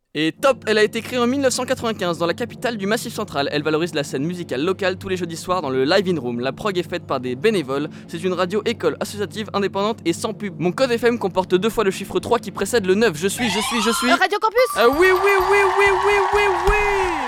Et top, elle a été créée en 1995 dans la capitale du Massif Central. Elle valorise la scène musicale locale tous les jeudis soirs dans le Live In Room. La prog est faite par des bénévoles. C'est une radio école associative indépendante et sans pub. Mon code FM comporte 2 fois le chiffre 3 qui précède le 9. Je suis. Radio Campus. Oui.